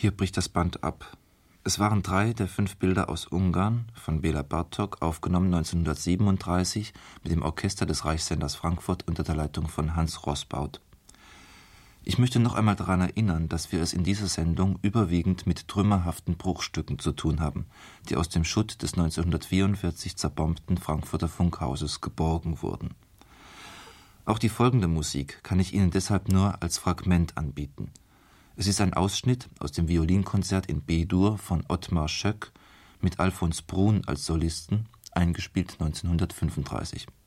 Hier bricht das Band ab. Es waren 3 der 5 Bilder aus Ungarn von Béla Bartók, aufgenommen 1937 mit dem Orchester des Reichssenders Frankfurt unter der Leitung von Hans Roßbaut. Ich möchte noch einmal daran erinnern, dass wir es in dieser Sendung überwiegend mit trümmerhaften Bruchstücken zu tun haben, die aus dem Schutt des 1944 zerbombten Frankfurter Funkhauses geborgen wurden. Auch die folgende Musik kann ich Ihnen deshalb nur als Fragment anbieten. Es ist ein Ausschnitt aus dem Violinkonzert in B-Dur von Ottmar Schöck mit Alfons Brun als Solisten, eingespielt 1935.